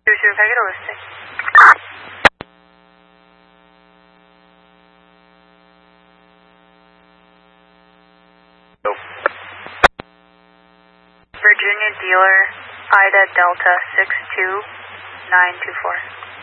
Take it over, stay. Nope. Virginia dealer, Ida Delta 62924.